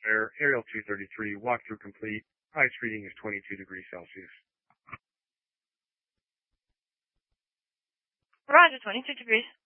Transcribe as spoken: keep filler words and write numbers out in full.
Air, Ariel two thirty-three, walkthrough complete. Ice reading is twenty-two degrees Celsius. Roger, twenty-two degrees.